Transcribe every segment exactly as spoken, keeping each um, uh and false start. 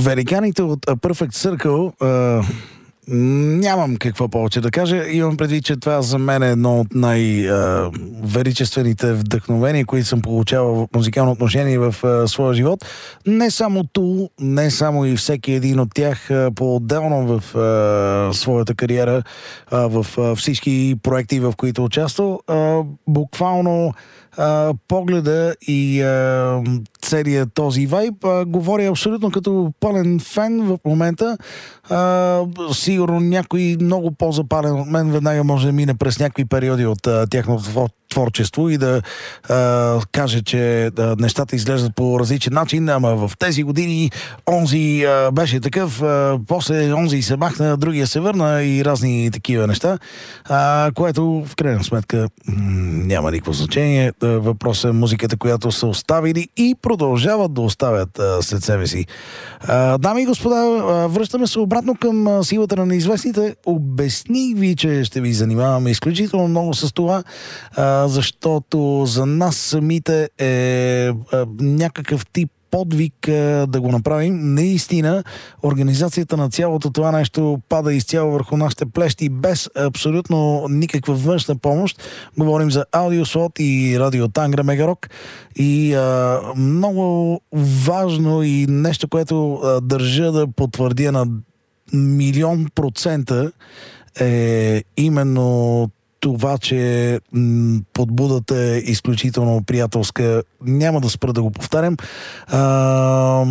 Великаните от A Perfect Circle, а, нямам какво повече да кажа. Имам предвид, че това за мен е едно от най-величествените вдъхновения, които съм получавал в музикално отношение в а, своя живот. Не само ту, не само и всеки един от тях а, по-отделно в а, своята кариера, а, в а, всички проекти, в които участвал. А, буквално а, погледа и а, целият този вайб а, говоря абсолютно като пълен фен в момента. А, сигурно някой много по-запален от мен веднага може да мине през някакви периоди от а, тяхното творчество и да а, каже, че а, нещата изглеждат по различен начин, ама в тези години онзи а, беше такъв, а, после онзи се махна, другия се върна и разни такива неща, а, което в крайна сметка м- няма никакво значение. Въпросът е музиката, която са оставили и продължават да оставят а, след себе си. А, дами и господа, а, връщаме се обратно към а, силата на неизвестните. Обясних ви, че ще ви занимаваме изключително много с това, а, защото за нас самите е а, някакъв тип подвиг а, да го направим. Наистина, организацията на цялото това нещо пада изцяло върху нашите плещи без абсолютно никаква външна помощ. Говорим за Аудиослот и Радио Тангра Мегарок. И а, много важно и нещо, което а, държа да потвърдя на милион процента е именно това, че м- подбудата е изключително приятелска. Няма да спра да го повтарям. А,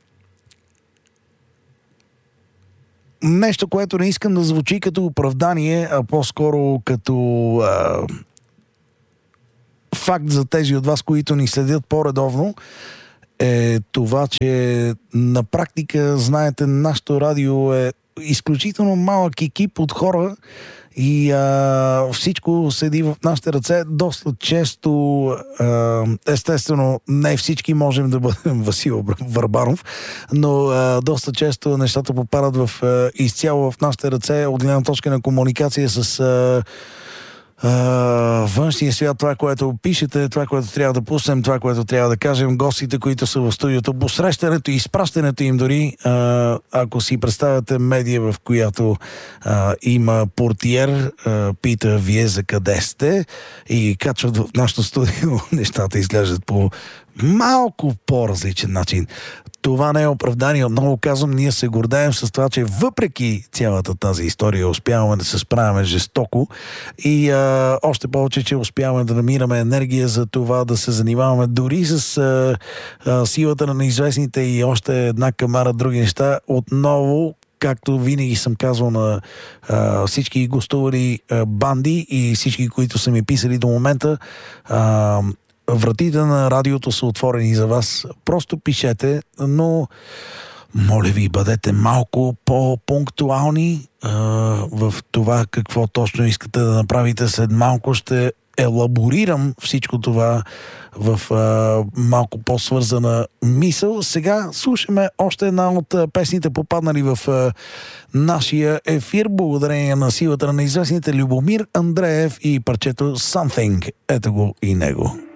нещо, което не искам да звучи като оправдание, а по-скоро като а, факт за тези от вас, които ни следят по-редовно, е това, че на практика, знаете, нашето радио е изключително малък екип от хора и а, всичко седи в нашите ръце. Доста често, а, естествено, не всички можем да бъдем Васил Върбанов, но а, доста често нещата попадат в, а, изцяло в нашите ръце от гледна точка на комуникация с а, Uh, външния свят, това, което пишете, това, което трябва да пуснем, това, което трябва да кажем, гостите, които са в студиото, посрещането и изпращането им дори, uh, ако си представяте медия, в която uh, има портиер, uh, пита вие за къде сте и качват в нашото студио, нещата изглеждат по малко по-различен начин. Това не е оправдание. Отново казвам, ние се гордеем с това, че въпреки цялата тази история успяваме да се справяме жестоко и а, още повече, че успяваме да намираме енергия за това да се занимаваме дори с а, а, силата на неизвестните и още една камара други неща. Отново, както винаги съм казвал на а, всички гостували а, банди и всички, които са ми писали до момента, а, вратите на радиото са отворени за вас. Просто пишете, но моля ви, бъдете малко по-пунктуални а, в това какво точно искате да направите. След малко ще елаборирам всичко това в а, малко по-свързана мисъл. Сега слушаме още една от песните, попаднали в а, нашия ефир, благодарение на силата на неизвестните Любомир Андреев и парчето Something. Ето го и него.